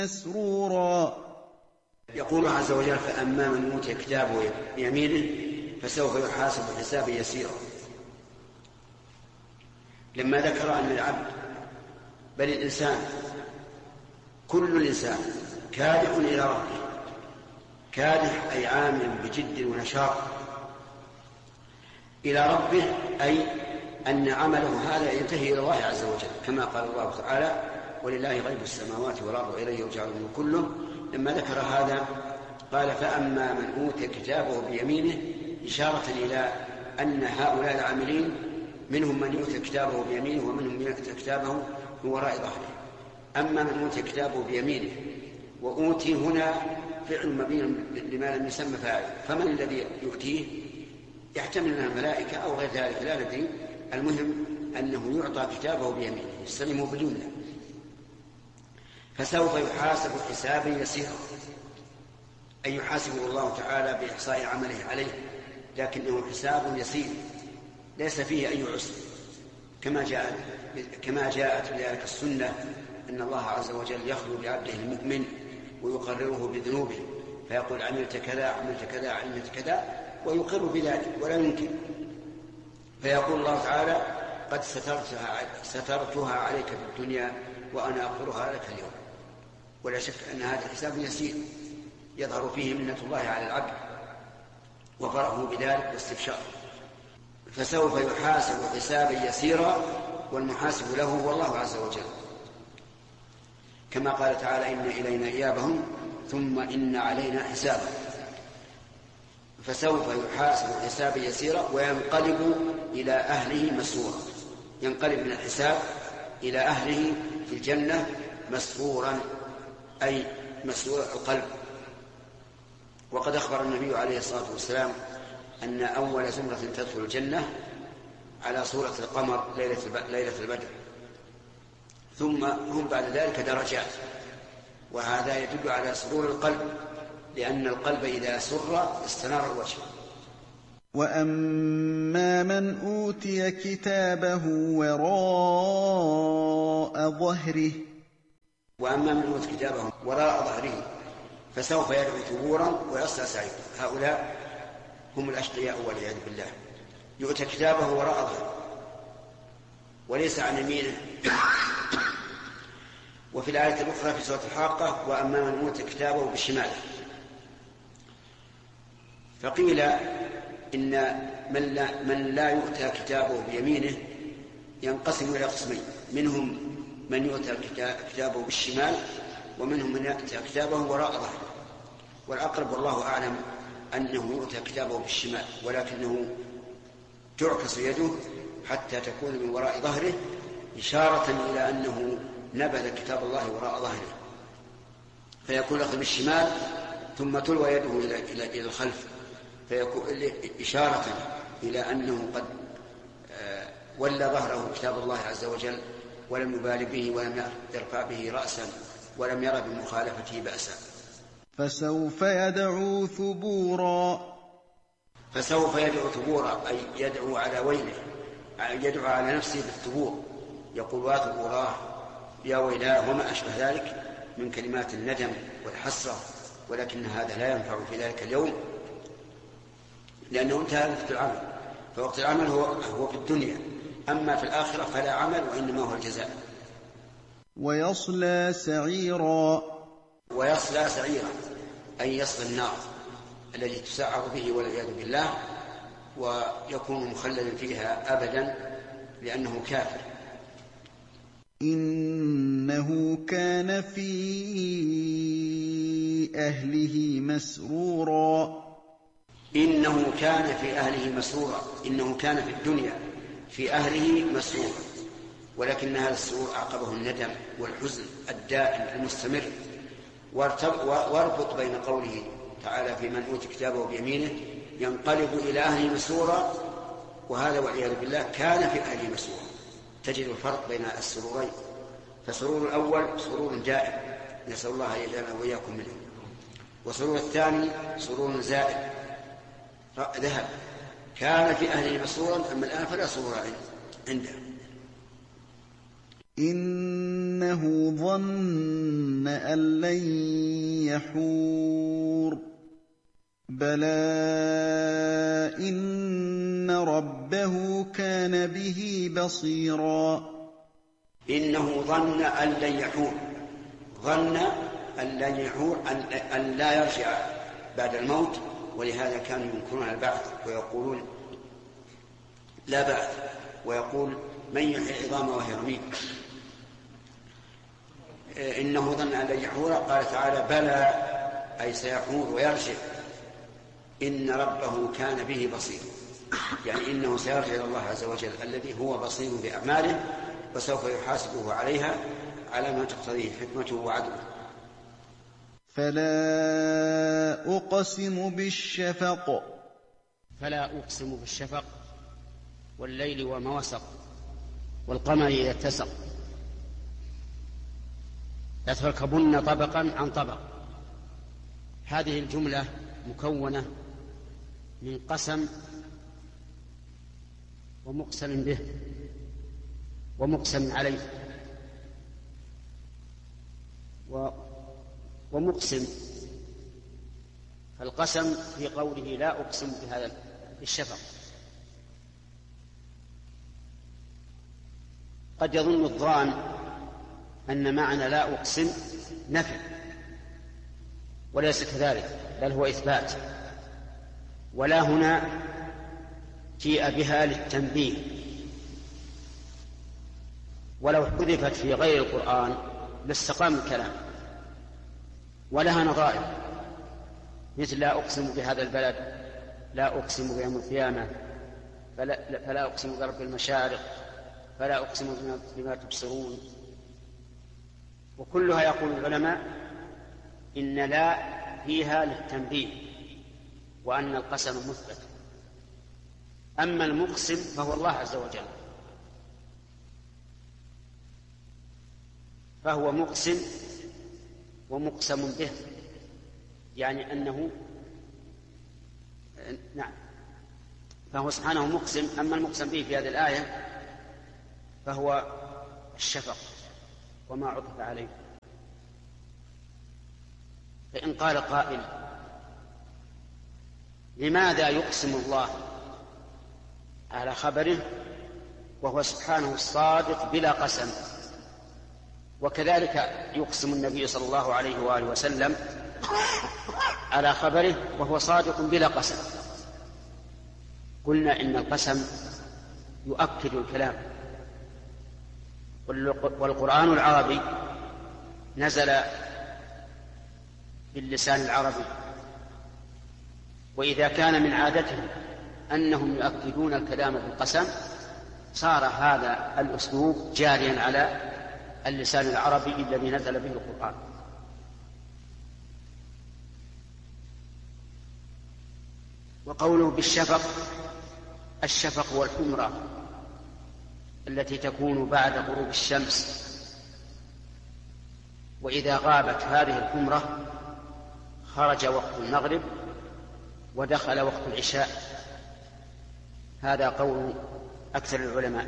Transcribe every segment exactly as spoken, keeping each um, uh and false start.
مسرورا. يقول عز وجل: فأما من أوتي كتابه بيمينه فسوف يحاسب حسابا يسيرا. لما ذكر أن العبد بل الإنسان كل الإنسان كادح إلى ربه، كادح أي عامل بجد ونشاط إلى ربه، أي أن عمله هذا ينتهي إلى الله عز وجل، كما قال الله تعالى: ولله غيب السماوات والأرض وإليه يرجع الأمر كله. لما ذكر هذا قال: فأما من أوتي كتابه بيمينه، إشارة إلى أن هؤلاء العاملين منهم من يؤتي كتابه بيمينه ومنهم من يؤتي كتابه من وراء ظهره. أما من أوتي كتابه بيمينه، وأوتي هنا فعل مبين لما لم يسمى فاعل، فمن الذي يؤتيه؟ يحتمل أنها الملائكة أو غير ذلك، لا ندري. المهم أنه يعطى كتابه بيمينه، يستلمه باليمنى، فسوف يحاسب حسابا يسيرا، أي يحاسبه الله تعالى بإحصاء عمله عليه، لكنه حساب يسير ليس فيه أي عسر، كما جاءت كما جاءت بذلك السنة أن الله عز وجل يخلو بعبده المؤمن ويقرره بذنوبه، فيقول: عملت كذا عملت كذا عملت كذا، ويقر بذلك ولا ينكر، فيقول الله تعالى: قد سترتها, سترتها عليك في الدنيا وأنا أغفرها لك اليوم. ولا شك أن هذا حساب يسير يظهر فيه منة الله على العبد وفرحه بذلك واستبشاره. فسوف يحاسب حسابا يسيرا، والمحاسب له هو الله عز وجل، كما قال تعالى: إن إلينا إيابهم ثم إن علينا حسابا. فسوف يحاسب حسابا يسيرا وينقلب إلى أهله مسرورا، ينقلب من الحساب إلى أهله في الجنة مسرورا، أي مسرور القلب. وقد أخبر النبي عليه الصلاة والسلام أن أول زمرة تدخل الجنة على صورة القمر ليلة البدر، ثم هم بعد ذلك درجات، وهذا يدل على سرور القلب، لأن القلب إذا سر استنار الوجه. وأما من أوتي كتابه وراء ظهره وأما من أوتي كتابه وراء ظهره فسوف يدعو ثبورا ويصلى سعيرا. هؤلاء هم الأشقياء والعياذ بالله. يؤتى كتابه وراء ظهره وليس عن يمينه. وفي الآية الأخرى في سورة الحاقة: وأما من أوتي كتابه بشماله. فقيل إن من لا, من لا يؤتى كتابه بيمينه ينقسم إلى قسمين: منهم من يؤتى كتابه بالشمال، ومنهم من يؤتى كتابه وراء ظهره. والأقرب والله أعلم أنه يؤتى كتابه بالشمال، ولكنه تعكس يده حتى تكون من وراء ظهره، إشارة إلى أنه نبذ كتاب الله وراء ظهره، فيكون أخذ بالشمال ثم تلوى يده إلى, إلى, إلى الخلف، فيكون إشارة إلى أنه قد ولى ظهره كتاب الله عز وجل ولم يبال به ولم يرفع به رأسا ولم يرى بمخالفته بأسا. فسوف يدعو ثبورا. فسوف يدعو ثبورا أي يدعو على ويله، يدعو على نفسه بالثبور، يقول: واثبوراه يا ويلاه وما أشبه ذلك من كلمات الندم والحسرة، ولكن هذا لا ينفع في ذلك اليوم لأنه انتهى وقت العمل، فوقت العمل هو, هو في الدنيا، أما في الآخرة فلا عمل وإنما هو الجزاء. ويصلى سعيرا. ويصلى سعيرا أي يصلى النار التي تسعر به والعياذ بالله، ويكون مخلدا فيها أبدا لأنه كافر. إنه كان في أهله مسرورا. إنه كان في أهله مسرورا، إنه كان في الدنيا في أهله مسرورا، ولكن هذا السرور أعقبه الندم والحزن الدائم المستمر. واربط بين قوله تعالى: في من أوتي كتابه بيمينه ينقلب إلى أهله مسرورا، وهذا والعياذ بالله كان في أهله مسرورا. تجد الفرق بين السرورين، فسرور الأول سرور دائم نسأل الله أن يجعلنا وإياكم منه، وسرور الثاني سرور زائد ذهب. كان في أهله مسرورا، أما الآن فلا سرور عنده. إنه ظن أن لن يحور بلى إن ربه كان به بصيرا إنه ظن أن لن يحور ظن أن لن يحور أن لا يرجع بعد الموت، ولهذا كانوا ينكرون البعث ويقولون لا بعث، ويقول من يحيي العظام وهي رميم. إنه ظن أن لن يحور، قال تعالى بلى أي سيحور ويرجع، إن ربه كان به بصير، يعني إنه سيرجع إلى الله عز وجل الذي هو بصير بأعماله وسوف يحاسبه عليها على ما تقتضيه حكمته وعدله. فلا أقسم بالشفق فلا أقسم بالشفق والليل وما وسق والقمر إذا اتسق لتركبن طبقا عن طبق. هذه الجملة مكونة من قسم ومقسم به ومقسم عليه ومقسم. فالقسم في قوله لا أقسم بهذا الشفق. قد يظن الظان أن معنى لا أقسم نفي، وليس كذلك، بل هو إثبات. ولا هنا جيء بها للتنبيه، ولو حذفت في غير القرآن لاستقام الكلام. ولها نظائر مثل لا أقسم بهذا البلد، لا أقسم بيوم القيامة، فلا, فلا أقسم برب المشارق، فلا أقسم بما تبصرون. وكلها يقول العلماء إن لا فيها للتنبيه، وأن القسم مثبت. أما المقسم فهو الله عز وجل، فهو مقسم ومقسم به، يعني أنه نعم فهو سبحانه مقسم. أما المقسم به في هذه الآية فهو الشفق وما عطف عليه. فإن قال قائل لماذا يقسم الله على خبره وهو سبحانه الصادق بلا قسم، وكذلك يقسم النبي صلى الله عليه وآله وسلم على خبره وهو صادق بلا قسم؟ قلنا إن القسم يؤكد الكلام، والقرآن العربي نزل باللسان العربي، وإذا كان من عادتهم أنهم يؤكدون الكلام بالقسم صار هذا الأسلوب جاريا على اللسان العربي الذي نزل به القرآن. وقوله بالشفق، الشفق والحمرة التي تكون بعد غروب الشمس، وإذا غابت هذه الحمرة خرج وقت المغرب ودخل وقت العشاء. هذا قول أكثر العلماء.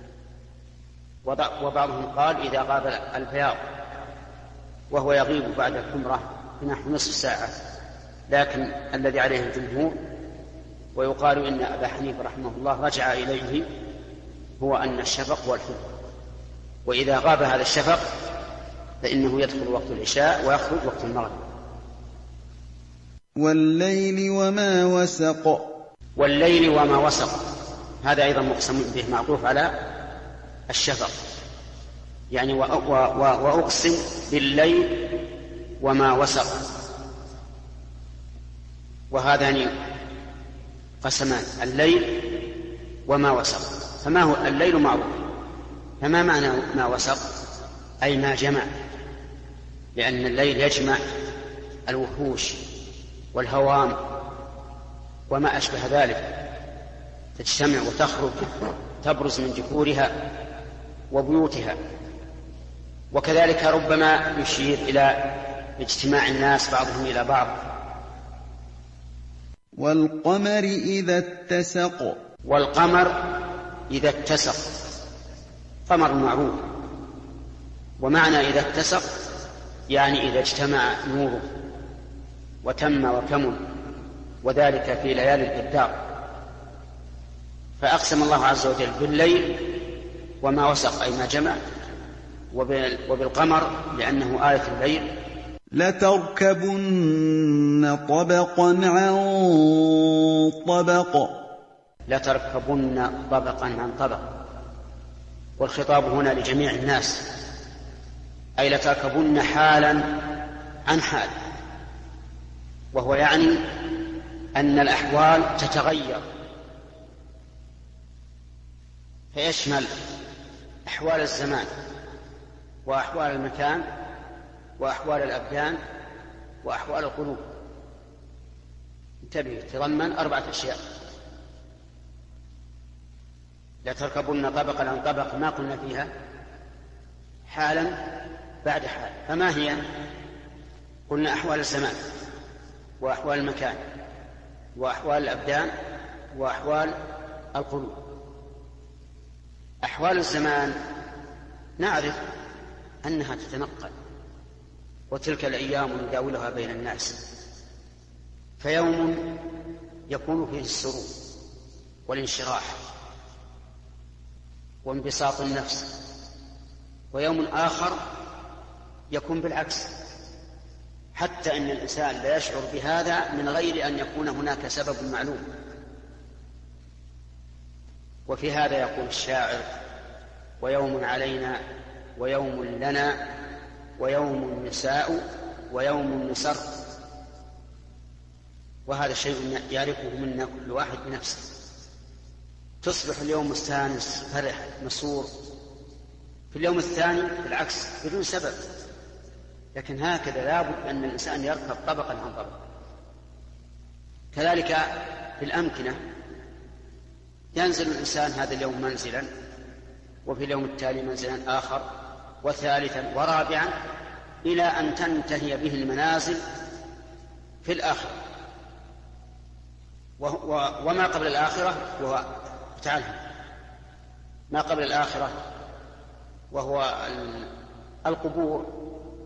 وبعضهم قال إذا غاب البياض، وهو يغيب بعد الحمرة بنحو نصف ساعة، لكن الذي عليه الجمهور ويقال إن أبا حنيفة رحمه الله رجع إليه هو أن الشفق والحمرة، وإذا غاب هذا الشفق فإنه يدخل وقت العشاء ويخرج وقت المغرب. والليل وما وسق، والليل وما وسق هذا أيضا مقسم به معطوف على الشفق، يعني وأقسم بالليل وما وسق. وهذان قسمان، الليل وما وسق. فما هو الليل؟ معروف، فما معنى ما وسق؟ أي ما جمع، لأن الليل يجمع الوحوش والهوام وما أشبه ذلك، تجتمع وتخرج تبرز من جحورها وبيوتها. وكذلك ربما يشير إلى اجتماع الناس بعضهم إلى بعض. والقمر إذا اتسق، والقمر إذا اتسق، قمر معروف ومعنى إذا اتسق يعني إذا اجتمع نوره وتم وكمل، وذلك في ليالي الإبدار. فأقسم الله عز وجل بالليل وما وسق أي ما جمع، وبالقمر لأنه آية الليل. لتركبن طبقا عن طبق. لتركبن طبقا عن طبق، والخطاب هنا لجميع الناس، أي لتركبن حالا عن حال، وهو يعني أن الأحوال تتغير، فيشمل أحوال الزمان وأحوال المكان وأحوال الأبدان وأحوال القلوب. انتبه، تضمن أربعة أشياء. لا تركبن طبقا عن طبق، ما قلنا فيها حالا بعد حال، فما هي؟ قلنا أحوال الزمان وأحوال المكان وأحوال الأبدان وأحوال القلوب. أحوال الزمان نعرف أنها تتنقل، وتلك الأيام نداولها بين الناس، فيوم يكون فيه السرور والانشراح وانبساط النفس، ويوم آخر يكون بالعكس، حتى أن الإنسان لا يشعر بهذا من غير أن يكون هناك سبب معلوم. وفي هذا يقول الشاعر: ويوم علينا ويوم لنا ويوم نساء ويوم نسر. وهذا شيء يعرفه منا كل واحد بنفسه. تصبح اليوم مستانس فرح مسرور، في اليوم الثاني بالعكس بدون سبب. لكن هكذا لابد أن الإنسان يركب طبقا عن طبق. كذلك في الأمكنة، ينزل الإنسان هذا اليوم منزلا، وفي اليوم التالي منزلا آخر، وثالثا ورابعا، إلى أن تنتهي به المنازل في الآخرة. وما قبل الآخرة وهو تعالى ما قبل الآخرة وهو القبور